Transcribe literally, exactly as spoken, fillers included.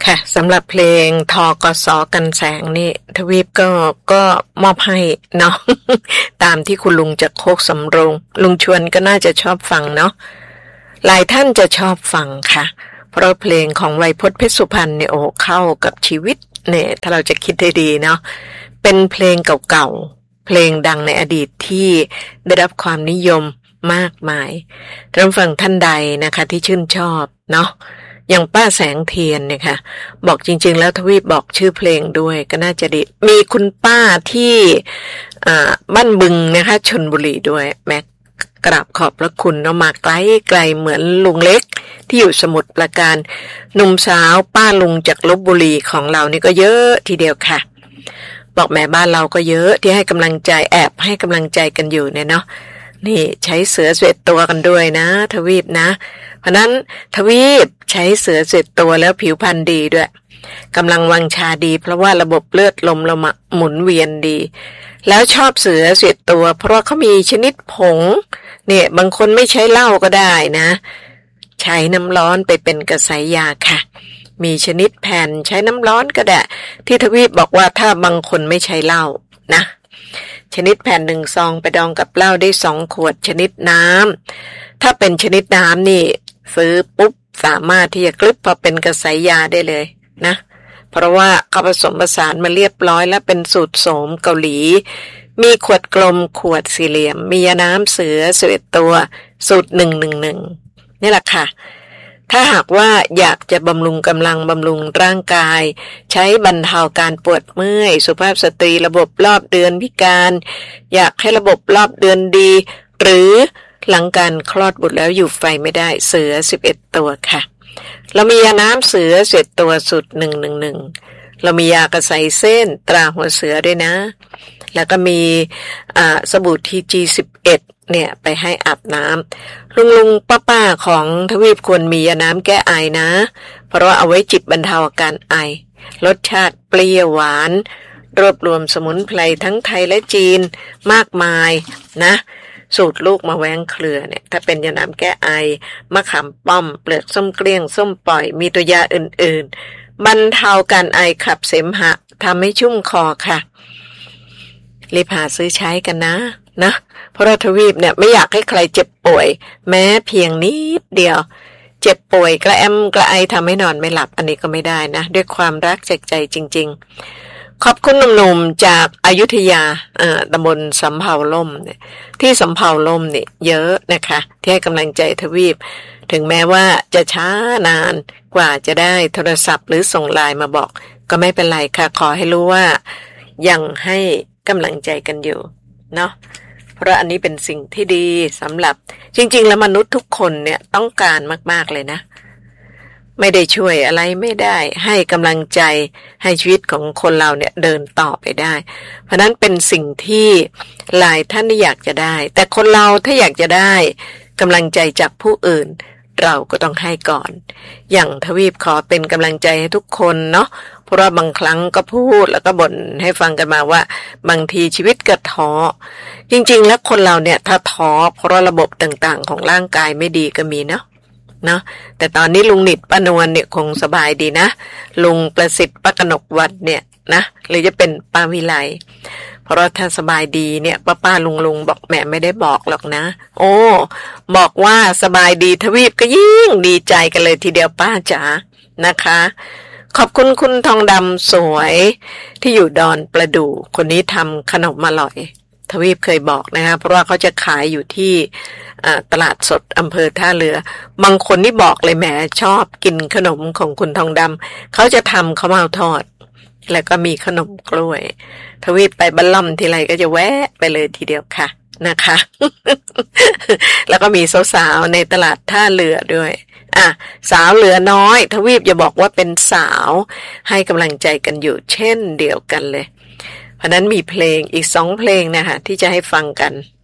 ค่ะสำหรับเพลงทกสกันแสงนี่ทวีปก็ก็มอบให้เนาะ ตามที่คุณลุงจากโคกสำโรงลุงชวนก็น่าจะชอบฟังเนาะหลายท่านจะชอบฟังค่ะเพราะเพลงของไวยพจน์เพชรสุพรรณเนี่ยโอ้เข้ากับชีวิตเนี่ยถ้าเราจะคิดได้ดีเนาะเป็นเพลงเก่าๆเพลงดังในอดีตที่ได้รับความนิยมมากมายท่านฟังท่านใดนะคะที่ชื่นชอบเนาะอย่างป้าแสงเทียนเนี่ยค่ะบอกจริงๆแล้วทวีปบอกชื่อเพลงด้วยก็น่าจะดีมีคุณป้าที่อ่าบ้านบึงนะคะชลบุรีด้วยแม็กกราบขอบพระคุณเนาะมาไกลไกลเหมือนลุงเล็กที่อยู่สมุทรปราการหนุ่มสาวป้าลุงจากลพบุรีของเรานี่ก็เยอะทีเดียวค่ะบอกแม่บ้านเราก็เยอะที่ให้กำลังใจแอบให้กำลังใจกันอยู่เนี่ยเนาะนี่ใช้เสือเสวตตัวกันด้วยนะทวีปนะเพราะนั้นทวีปใช้เสือเสวตตัวแล้วผิวพรรณดีด้วยกำลังวังชาดีเพราะว่าระบบเลือดลมเราหมุนเวียนดีแล้วชอบเสือเสวตตัวเพราะว่าเขามีชนิดผงเนี่ยบางคนไม่ใช้เหล้าก็ได้นะใช้น้ำร้อนไปเป็นกระสายยาค่ะมีชนิดแผ่นใช้น้ำร้อนก็ได้ที่ทวีปบอกว่าถ้าบางคนไม่ใช้เหล้านะชนิดแผ่นหนึ่งซองไปดองกับเหล้าได้สองขวดชนิดน้ำถ้าเป็นชนิดน้ำนี่ซื้อปุ๊บสามารถที่จะกลึบพอเป็นกระสายยาได้เลยนะเพราะว่าเขาผสมผสานมาเรียบร้อยแล้วเป็นสูตรโสมเกาหลีมีขวดกลมขวดสี่เหลี่ยมมียาน้ำเสือสิบเอ็ดตัวสูตรหนึ่งหนึ่งหนึ่งนี่แหละค่ะถ้าหากว่าอยากจะบำรุงกำลังบำรุงร่างกายใช้บรรเทาการปวดเมื่อยสุภาพสตรีระบบรอบเดือนพิการอยากให้ระบบรอบเดือนดีหรือหลังการคลอดบุตรแล้วอยู่ไฟไม่ได้เสือสิบเอ็ดตัวค่ะเรามียาน้ำเสือสิบเอ็ดตัวสูตรหนึ่งหนึ่งหนึ่งเรามียากระใสเส้นตราหัวเสือด้วยนะแล้วก็มีอ่าสบู่ทีจีสิบเอ็ดเนี่ยไปให้อาบน้ำลุงลุงป้าป้าของทวีปควรมียาน้ำแก้ไอนะเพราะว่าเอาไว้จิบบรรเทาอาการไอรสชาติเปรี้ยวหวานรวบรวมสมุนไพรทั้งไทยและจีนมากมายนะสูตรลูกมะแว้งเครือเนี่ยถ้าเป็นยาน้ำแก้ไอมะขามป้อมเปลือกส้มเกลี้ยงส้มปล่อยมีตัวยาอื่นๆบรรเทาการไอขับเสมหะทำให้ชุ่มคอค่ะรีบหาซื้อใช้กันนะนะเพราะเราทวีปเนี่ยไม่อยากให้ใครเจ็บป่วยแม้เพียงนิดเดียวเจ็บป่วยกระแอมกระไอทำให้นอนไม่หลับอันนี้ก็ไม่ได้นะด้วยความรักจากใจจริงๆขอบคุณหนุ่มๆจากอยุธยาเอ่อตำบลสำเภาล่มเนี่ยที่สำเภาล่มเนี่ยเยอะนะคะที่ให้กำลังใจทวีปถึงแม้ว่าจะช้านานกว่าจะได้โทรศัพท์หรือส่งไลน์มาบอกก็ไม่เป็นไรค่ะขอให้รู้ว่ายังให้กำลังใจกันอยู่เนาะเพราะอันนี้เป็นสิ่งที่ดีสำหรับจริงๆแล้วมนุษย์ทุกคนเนี่ยต้องการมากๆเลยนะไม่ได้ช่วยอะไรไม่ได้ให้กำลังใจให้ชีวิตของคนเราเนี่ยเดินต่อไปได้เพราะนั้นเป็นสิ่งที่หลายท่านอยากจะได้แต่คนเราถ้าอยากจะได้กำลังใจจากผู้อื่นเราก็ต้องให้ก่อนอย่างทวีปขอเป็นกำลังใจให้ทุกคนเนาะเพราะว่าบางครั้งก็พูดแล้วก็บ่นให้ฟังกันมาว่าบางทีชีวิตก็ท้อจริงๆแล้วคนเราเนี่ยถ้าท้อเพราะระบบต่างๆของร่างกายไม่ดีก็มีเนาะเนาะแต่ตอนนี้ลุงหนิดป้านวลเนี่ยคงสบายดีนะลุงประสิทธิ์ป้ากนกวัดเนี่ยนะหรือจะเป็นป้าวิไลเพราะว่าถ้าสบายดีเนี่ยป้าป้าลุงลุงบอกแม่ไม่ได้บอกหรอกนะโอ้บอกว่าสบายดีทวีปก็ยิ่งดีใจกันเลยทีเดียวป้าจ๋านะคะขอบคุณคุณทองดำสวยที่อยู่ดอนประดู่คนนี้ทำขนมอร่อยทวีปเคยบอกนะคะเพราะว่าเขาจะขายอยู่ที่ตลาดสดอำเภอท่าเรือบางคนนี่บอกเลยแหมชอบกินขนมของคุณทองดำเขาจะทำข้าวเม่าทอดแล้วก็มีขนมกล้วยทวีปไปบัลลัมทีไรก็จะแวะไปเลยทีเดียวค่ะนะคะ แล้วก็มีสาวๆในตลาดท่าเรือด้วยอ่ะสาวเหลือน้อยทวีปอย่าบอกว่าเป็นสาวให้กำลังใจกันอยู่เช่นเดียวกันเลยเพราะนั้นมีเพลงอีกสองเพลงนะคะที่จะให้ฟังกัน